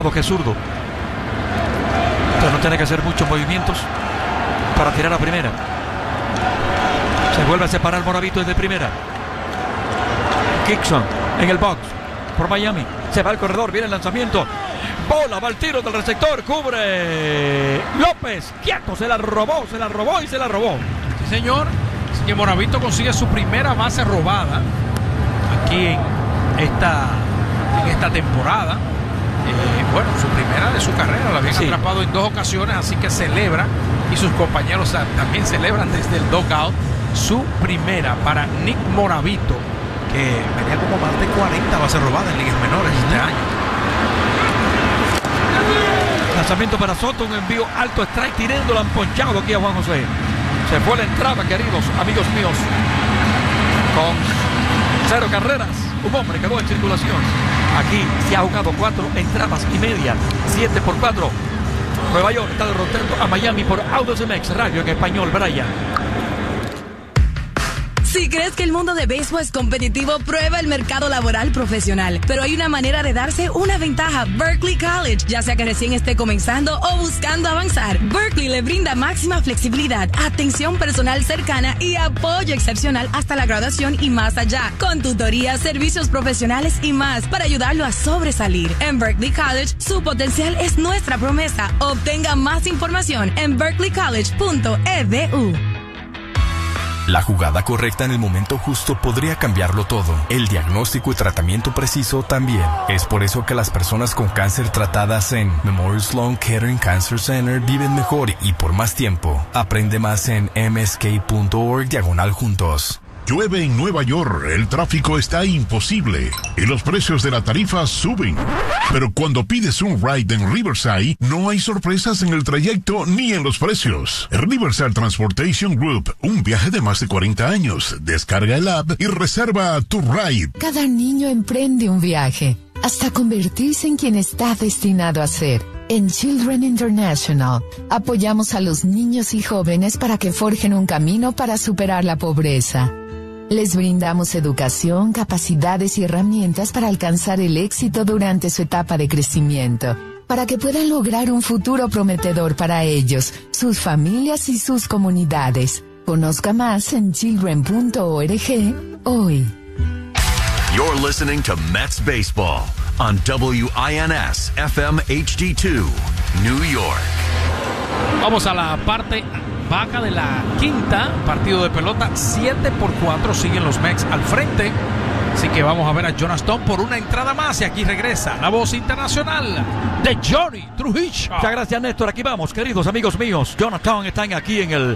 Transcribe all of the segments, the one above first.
que es zurdo. Entonces no tiene que hacer muchos movimientos para tirar a primera. Se vuelve a separar Moravito desde primera. Kickson en el box por Miami. Se va al corredor, viene el lanzamiento. Bola, va al tiro del receptor, cubre López. Quieto, se la robó y se la robó. Sí, señor. Así que Moravito consigue su primera base robada aquí en esta temporada. Bueno, su primera de su carrera. La habían atrapado en 2 ocasiones, así que celebra, y sus compañeros también celebran desde el dugout su primera para Nick Moravito, que venía como más de 40 bases robadas en ligas menores este año. Lanzamiento para Soto, un envío alto, strike, tirando, lo han ponchado aquí a Juan José. Se fue la entrada, queridos amigos míos, con 0 carreras. Un hombre quedó en circulación. Aquí se ha jugado 4 entradas y media, 7-4. Nueva York está derrotando a Miami por Autos MX Radio en español. Brian. Si crees que el mundo de béisbol es competitivo, prueba el mercado laboral profesional. Pero hay una manera de darse una ventaja. Berkeley College. Ya sea que recién esté comenzando o buscando avanzar, Berkeley le brinda máxima flexibilidad, atención personal cercana y apoyo excepcional hasta la graduación y más allá. Con tutorías, servicios profesionales y más para ayudarlo a sobresalir. En Berkeley College, su potencial es nuestra promesa. Obtenga más información en berkeleycollege.edu. La jugada correcta en el momento justo podría cambiarlo todo. El diagnóstico y tratamiento preciso también. Es por eso que las personas con cáncer tratadas en Memorial Sloan Kettering Cancer Center viven mejor y por más tiempo. Aprende más en msk.org/juntos. Llueve en Nueva York, el tráfico está imposible y los precios de la tarifa suben. Pero cuando pides un ride en Riverside, no hay sorpresas en el trayecto ni en los precios. Riverside Transportation Group, un viaje de más de 40 años. Descarga el app y reserva tu ride. Cada niño emprende un viaje hasta convertirse en quien está destinado a ser. En Children International, apoyamos a los niños y jóvenes para que forjen un camino para superar la pobreza. Les brindamos educación, capacidades y herramientas para alcanzar el éxito durante su etapa de crecimiento, para que puedan lograr un futuro prometedor para ellos, sus familias y sus comunidades. Conozca más en children.org hoy. You're listening to Mets Baseball on WINS FM HD2, New York. Vamos a la parte baja de la quinta, partido de pelota, 7-4, siguen los Mets al frente. Así que vamos a ver a Jonas Tom por una entrada más y aquí regresa la voz internacional de Johnny Trujillo. Muchas gracias, Néstor. Aquí vamos, queridos amigos míos. Jonathan están aquí en el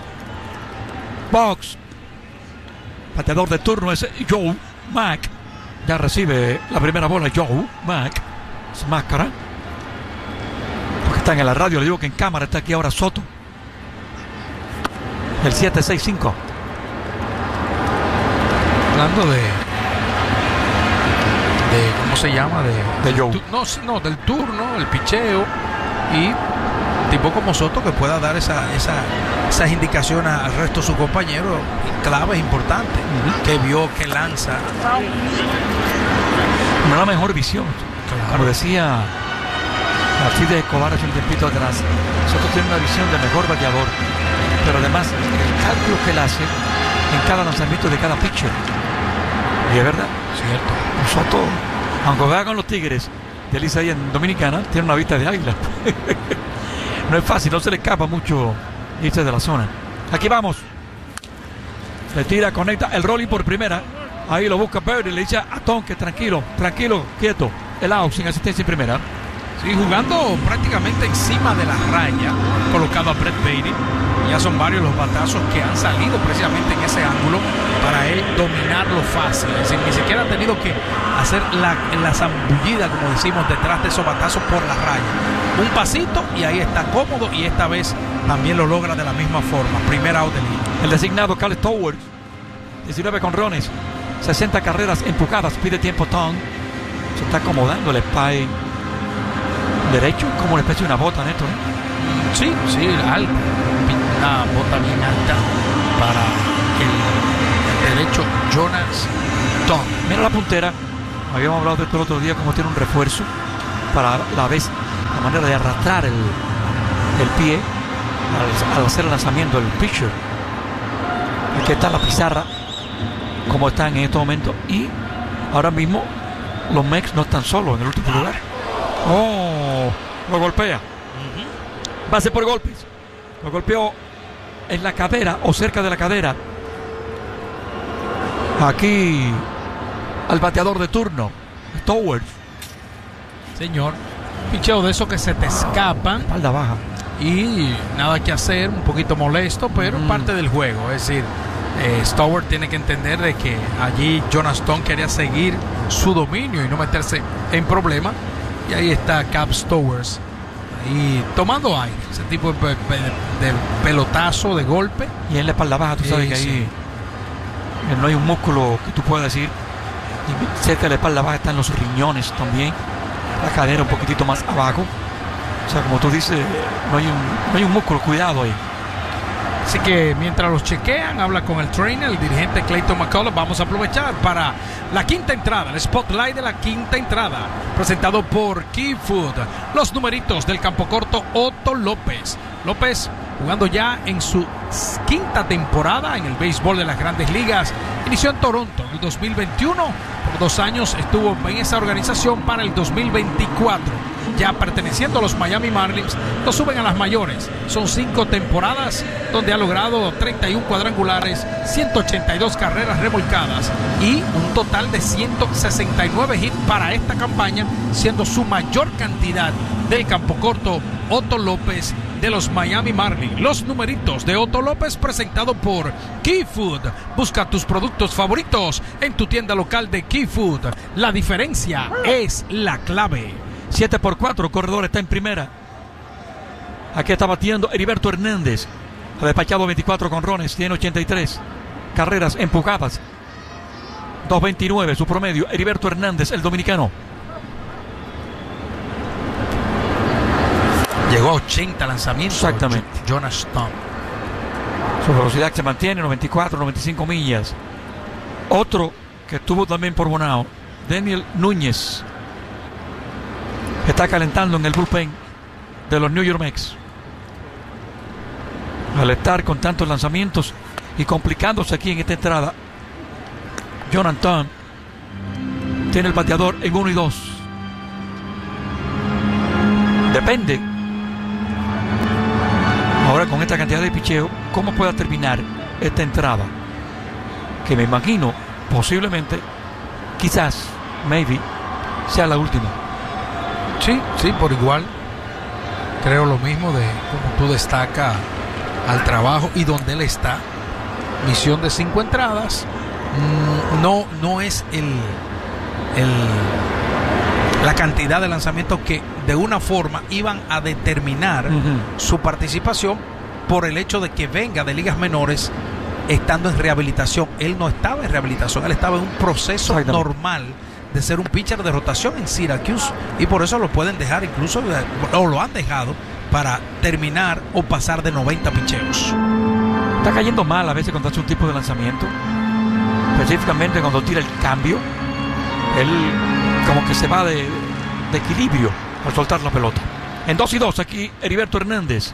box. Bateador de turno es Joe Mack. Ya recibe la primera bola Joe Mack. Es máscara. Porque están en la radio, le digo que en cámara está aquí ahora Soto. El 7-6-5. Hablando de ¿cómo se llama? De Joe. No, del turno, el picheo y tipo como Soto que pueda dar esas indicaciones al resto de sus compañeros, claves importantes, que vio, que lanza. Una mejor visión. Claro. Como decía Alcides Escobar hace un tiempito atrás, Soto tiene una visión de mejor bateador, pero además el cálculo que él hace en cada lanzamiento de cada pitcher. Y es verdad. Cierto. Soto, aunque juega con los Tigres de Licey en Dominicana, tiene una vista de águila. No es fácil, no se le escapa mucho irse de la zona. Aquí vamos. Le tira, conecta el rolling por primera. Ahí lo busca Bird y le dice a Tom que tranquilo, quieto. El out sin asistencia en primera. Sí, jugando prácticamente encima de la raya, colocado a Brett Baty. Ya son varios los batazos que han salido precisamente en ese ángulo para él dominarlo fácil. Es decir, ni siquiera ha tenido que hacer la zambullida, como decimos, detrás de esos batazos por la raya. Un pasito y ahí está cómodo, y esta vez también lo logra de la misma forma. Primera out de línea. El designado Kyle Towers, 19 jonrones, 60 carreras empujadas, pide tiempo Tom. Se está acomodando el spy derecho, como una especie de una bota, Neto, ¿no? Sí, alta. Una bota bien alta para el derecho Jonas Tom. Mira la puntera. Habíamos hablado de esto el otro día, como tiene un refuerzo. para la manera de arrastrar el pie al hacer el lanzamiento del pitcher. Aquí está la pizarra como están en este momento, y ahora mismo los Mex no están solos en el último lugar. Lo golpea. Base por golpes. Lo golpeó en la cadera o cerca de la cadera. Aquí al bateador de turno, Stowers. Señor, picheo de eso que se te escapan. Espalda baja. Y nada que hacer, un poquito molesto, pero parte del juego. Es decir, Stowers tiene que entender de que allí Jonas Stone quería seguir su dominio y no meterse en problemas. Y ahí está Cap Stowers ahí tomando aire, ese tipo de pelotazo, de golpe. Y en la espalda baja, tú sabes que ahí no hay un músculo que tú puedas decir. Y cerca de la espalda baja están los riñones también, la cadera un poquitito más abajo. O sea, como tú dices, no hay un músculo, cuidado ahí. Así que mientras los chequean, habla con el trainer, el dirigente Clayton McCullough. Vamos a aprovechar para la quinta entrada, el spotlight de la quinta entrada, presentado por Key Food. Los numeritos del campo corto, Otto López. López jugando ya en su quinta temporada en el béisbol de las Grandes Ligas. Inició en Toronto en el 2021. Por 2 años estuvo en esa organización para el 2024. Ya perteneciendo a los Miami Marlins, lo suben a las mayores. Son 5 temporadas donde ha logrado 31 cuadrangulares, 182 carreras remolcadas y un total de 169 hits para esta campaña, siendo su mayor cantidad del campo corto Otto López de los Miami Marlins. Los numeritos de Otto López, presentado por Key Food. Busca tus productos favoritos en tu tienda local de Key Food. La diferencia es la clave. 7-4, corredor está en primera. Aquí está batiendo Heriberto Hernández. Ha despachado 24 jonrones, tiene 83 carreras empujadas. 2.29 su promedio. Heriberto Hernández, el dominicano. Llegó a 80 lanzamientos. Exactamente. Jonas Stone. Su velocidad se mantiene 94, 95 millas. Otro que estuvo también por Bonao, Daniel Núñez, está calentando en el bullpen de los New York Mets. Al estar con tantos lanzamientos y complicándose aquí en esta entrada, Jonathan tiene el bateador en 1 y 2. Depende ahora con esta cantidad de picheo cómo pueda terminar esta entrada, que me imagino posiblemente, quizás, maybe, sea la última. Sí, por igual. Creo lo mismo de como tú destacas al trabajo y donde él está. Misión de 5 entradas. No es la cantidad de lanzamientos que de una forma iban a determinar su participación por el hecho de que venga de ligas menores estando en rehabilitación. Él no estaba en rehabilitación, él estaba en un proceso normal de ser un pitcher de rotación en Syracuse, y por eso lo pueden dejar incluso, o lo han dejado para terminar o pasar de 90 picheos. Está cayendo mal a veces cuando hace un tipo de lanzamiento, específicamente cuando tira el cambio. Él como que se va de equilibrio al soltar la pelota. En 2 y 2 aquí Heriberto Hernández.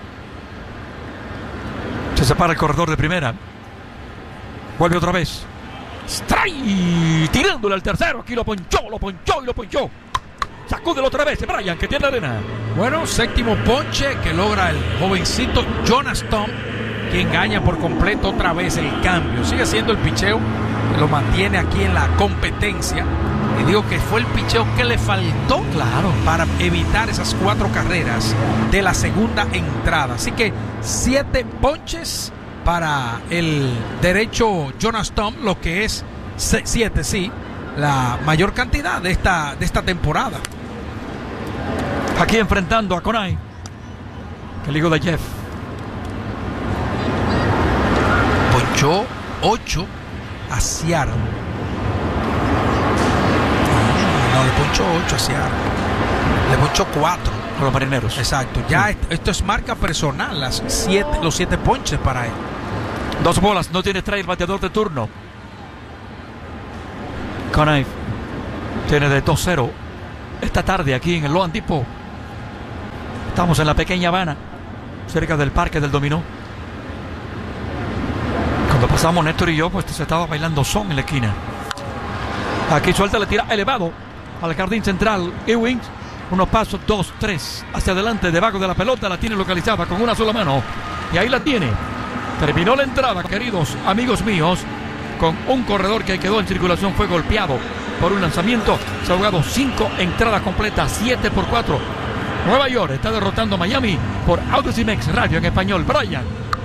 Se separa el corredor de primera. Vuelve otra vez. Strike, tirándole al tercero. Aquí lo ponchó. Sacúdelo otra vez, Brian, que tiene arena. Bueno, 7º ponche que logra el jovencito Jonas Stone, que engaña por completo otra vez el cambio. Sigue siendo el picheo que lo mantiene aquí en la competencia. Y digo que fue el picheo que le faltó, para evitar esas 4 carreras de la segunda entrada. Así que 7 ponches para el derecho Jonas Stone, lo que es 7, la mayor cantidad de esta temporada. Aquí enfrentando a Conay, el hijo de Jeff. Ponchó 8 a Seattle. No, le ponchó 8 a Seattle. Le ponchó 4 a los Marineros. Exacto. Ya esto es marca personal, los 7 ponches para él. 2 bolas, no tiene strike el bateador de turno. Conay tiene de 2-0 esta tarde aquí en el Loan Depot. Estamos en la pequeña Habana, cerca del Parque del Dominó. Cuando pasamos Néstor y yo, pues se estaba bailando son en la esquina. Aquí suelta, le tira elevado al jardín central. Ewings, unos pasos, 2, 3 hacia adelante, debajo de la pelota, la tiene localizada con una sola mano. Y ahí la tiene. Terminó la entrada, queridos amigos míos, con un corredor que quedó en circulación. Fue golpeado por un lanzamiento. Se ha jugado 5 entradas completas, 7-4. Nueva York está derrotando a Miami por Audacy Mex Radio en español. Brian.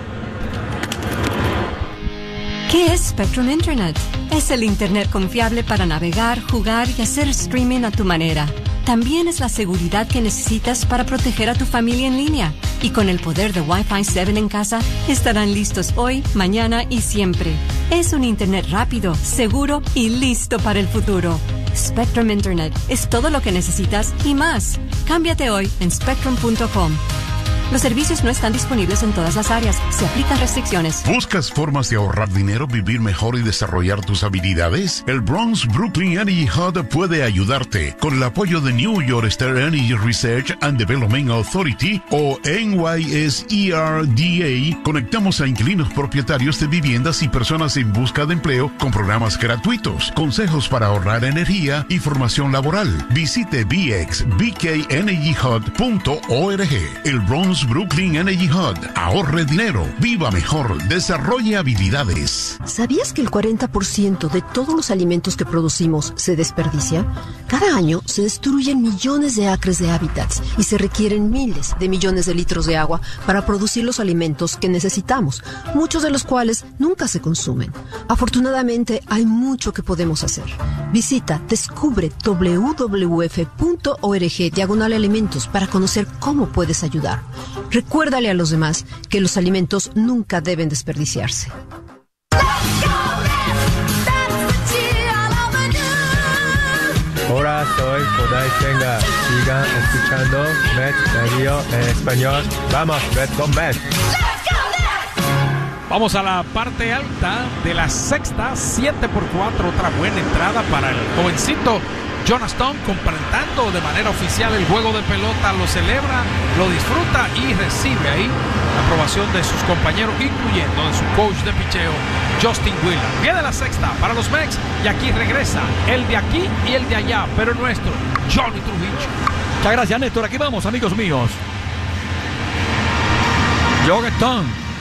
¿Qué es Spectrum Internet? Es el Internet confiable para navegar, jugar y hacer streaming a tu manera. También es la seguridad que necesitas para proteger a tu familia en línea. Y con el poder de Wi-Fi 7 en casa, estarán listos hoy, mañana y siempre. Es un Internet rápido, seguro y listo para el futuro. Spectrum Internet es todo lo que necesitas y más. Cámbiate hoy en spectrum.com. Los servicios no están disponibles en todas las áreas. Se aplican restricciones. ¿Buscas formas de ahorrar dinero, vivir mejor y desarrollar tus habilidades? El Bronx Brooklyn Energy Hub puede ayudarte. Con el apoyo de New York State Energy Research and Development Authority o NYSERDA, conectamos a inquilinos propietarios de viviendas y personas en busca de empleo con programas gratuitos, consejos para ahorrar energía y formación laboral. Visite bkenergyhub.org. El Bronx Brooklyn Energy Hub. Ahorre dinero, viva mejor, desarrolle habilidades. ¿Sabías que el 40% de todos los alimentos que producimos se desperdicia? Cada año se destruyen millones de acres de hábitats y se requieren miles de millones de litros de agua para producir los alimentos que necesitamos, muchos de los cuales nunca se consumen. Afortunadamente, hay mucho que podemos hacer. Visita descubre www.org/alimentos para conocer cómo puedes ayudar. Recuérdale a los demás que los alimentos nunca deben desperdiciarse. Hola, soy Kodai Senga. Sigan escuchando Mets Radio en español. Vamos, Mets con Mets. Vamos a la parte alta de la sexta, 7-4, otra buena entrada para el jovencito Jonas Stone, completando de manera oficial el juego de pelota, lo celebra, lo disfruta y recibe ahí la aprobación de sus compañeros, incluyendo de su coach de picheo, Justin Wheeler. Viene la sexta para los Mex y aquí regresa el de aquí y el de allá, pero nuestro, Johnny Trujillo. Muchas gracias, Néstor. Aquí vamos, amigos míos. Jonathan,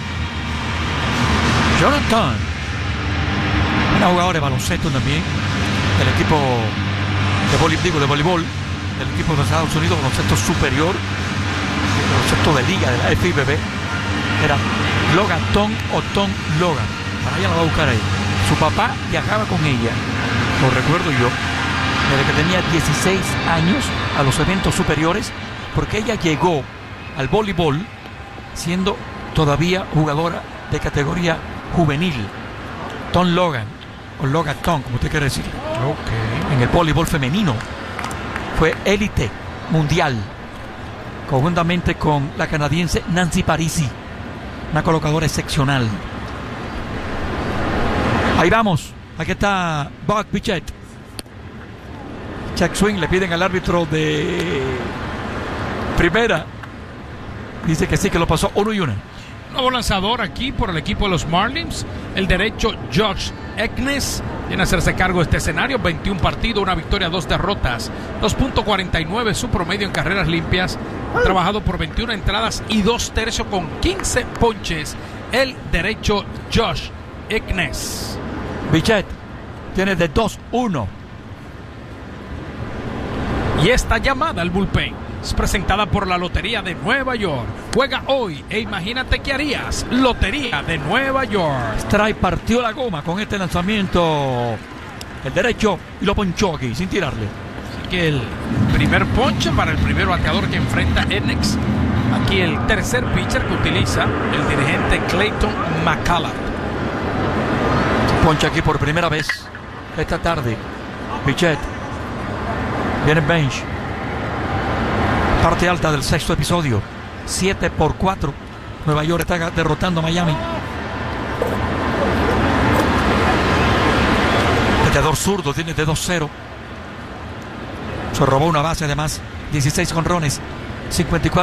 un jugador de baloncesto también, del equipo de voleibol, del equipo de Estados Unidos, baloncesto superior, baloncesto de liga de la FIBB, era Logan Tom o Tom Logan. Para ella la va a buscar ahí. Su papá viajaba con ella, lo recuerdo yo, desde que tenía 16 años a los eventos superiores, porque ella llegó al voleibol siendo todavía jugadora de categoría juvenil. Tom Logan, o Logan Tom, como usted quiere decir. Okay. En el voleibol femenino fue élite mundial, conjuntamente con la canadiense Nancy Parisi, una colocadora excepcional. Ahí vamos, aquí está Buck Bichette. Check swing, le piden al árbitro de primera, dice que sí, que lo pasó 1-1. Nuevo lanzador aquí por el equipo de los Marlins, el derecho Josh Eknes. Viene a hacerse cargo de este escenario, 21 partidos, una victoria, 2 derrotas, 2.49 su promedio en carreras limpias. Ha trabajado por 21 entradas y 2 tercios con 15 ponches. El derecho Josh Eknes. Bichette tiene de 2-1. Y esta llamada al bullpen es presentada por la Lotería de Nueva York. Juega hoy e imagínate qué harías. Lotería de Nueva York. Strike partió la goma con este lanzamiento. El derecho y lo ponchó aquí sin tirarle. Así que el primer ponche para el primer bateador que enfrenta Eknes. Aquí el tercer pitcher que utiliza el dirigente Clayton McCullough. Poncha aquí por primera vez esta tarde. Bichette viene el bench. Parte alta del sexto episodio, 7-4. Nueva York está derrotando a Miami. Bateador zurdo, tiene de 2-0. Se robó una base además. 16 jonrones, 54